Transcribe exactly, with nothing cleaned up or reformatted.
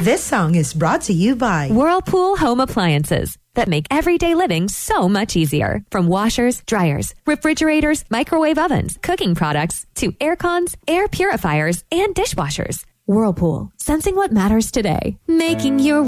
This song is brought to you by Whirlpool Home Appliances that make everyday living so much easier. From washers, dryers, refrigerators, microwave ovens, cooking products, to air cons, air purifiers, and dishwashers. Whirlpool, sensing what matters today. Making your